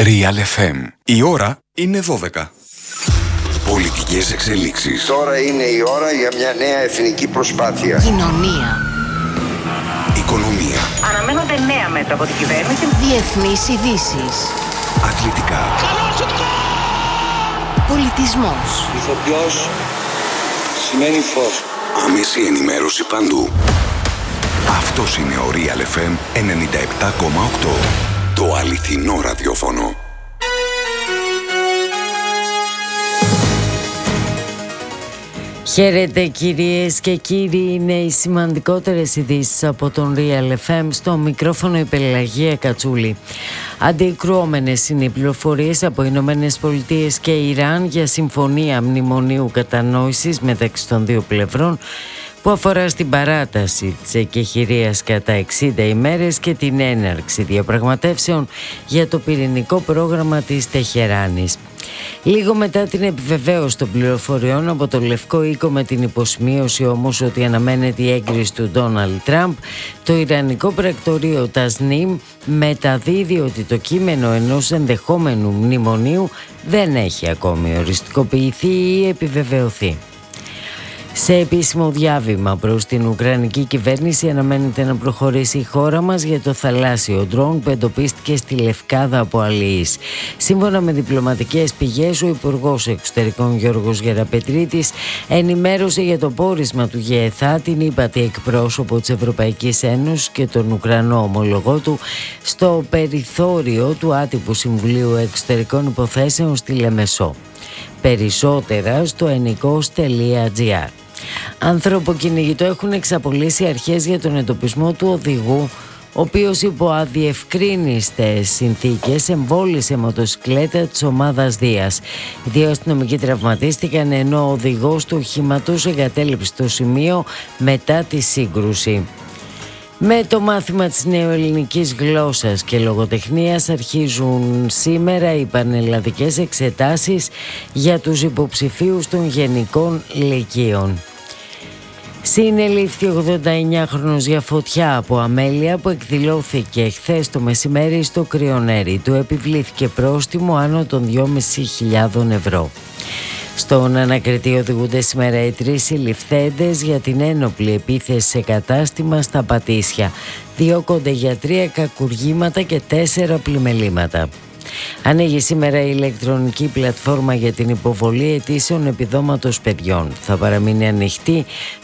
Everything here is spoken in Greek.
Real FM. Η ώρα είναι 12. Πολιτικές εξελίξεις. Τώρα είναι η ώρα για μια νέα εθνική προσπάθεια. Κοινωνία. Οικονομία. Αναμένονται νέα μέτρα από την κυβέρνηση. Διεθνείς ειδήσεις. Αθλητικά. Πολιτισμός. Ηθοποιός σημαίνει φως. Άμεση ενημέρωση παντού. Αυτός είναι ο Real FM 97,8. Το αληθινό ραδιόφωνο. Χαίρετε κυρίες και κύριοι, είναι οι σημαντικότερες ειδήσεις από τον Real FM. Στο μικρόφωνο η Πελαγία Κατσούλη. Αντικρουόμενες είναι οι πληροφορίες από Ηνωμένες Πολιτείες και Ιράν για συμφωνία μνημονίου κατανόησης μεταξύ των δύο πλευρών που αφορά στην παράταση της εκεχηρίας κατά 60 ημέρες και την έναρξη διαπραγματεύσεων για το πυρηνικό πρόγραμμα της Τεχεράνης. Λίγο μετά την επιβεβαίωση των πληροφοριών από το Λευκό Οίκο με την υποσημείωση όμως ότι αναμένεται η έγκριση του Ντόναλντ Τραμπ, το Ιρανικό πρακτορείο Τασνίμ μεταδίδει ότι το κείμενο ενός ενδεχόμενου μνημονίου δεν έχει ακόμη οριστικοποιηθεί ή επιβεβαιωθεί. Σε επίσημο διάβημα προς την Ουκρανική κυβέρνηση αναμένεται να προχωρήσει η χώρα μας για το θαλάσσιο ντρόουν που εντοπίστηκε στη Λευκάδα από αλληλείς. Σύμφωνα με διπλωματικές πηγές, ο Υπουργός Εξωτερικών Γιώργος Γεραπετρίτης ενημέρωσε για το πόρισμα του ΓΕΘΑ την ύπατη εκπρόσωπο της Ευρωπαϊκής Ένωσης και τον Ουκρανό ομολογό του στο περιθώριο του άτυπου Συμβουλίου Εξωτερικών Υποθέσεων στη Λεμεσό. Περισσότερα στο ennikos.gr. Ανθρωποκυνηγητό έχουν εξαπολύσει αρχές για τον εντοπισμό του οδηγού, ο οποίος υπό αδιευκρίνιστες συνθήκες εμβόλισε μοτοσυκλέτα της ομάδας Δίας. Οι δύο αστυνομικοί τραυματίστηκαν ενώ ο οδηγός του οχήματος εγκατέλειψε το σημείο μετά τη σύγκρουση. Με το μάθημα της νεοελληνικής γλώσσας και λογοτεχνίας αρχίζουν σήμερα οι πανελλαδικές εξετάσεις για τους υποψηφίους των γενικών λυκείων. Συνελήφθη 89χρονος για φωτιά από αμέλεια που εκδηλώθηκε χθες το μεσημέρι στο Κριονέρι. Του επιβλήθηκε πρόστιμο άνω των 2.500 ευρώ. Στον ανακριτή οδηγούνται σήμερα οι 3 συλληφθέντες για την ένοπλη επίθεση σε κατάστημα στα Πατήσια. Διώκονται για 3 κακουργήματα και 4 πλημελήματα. Ανοίγει σήμερα η ηλεκτρονική πλατφόρμα για την υποβολή αιτήσεων επιδόματος παιδιών. Θα παραμείνει ανοιχτή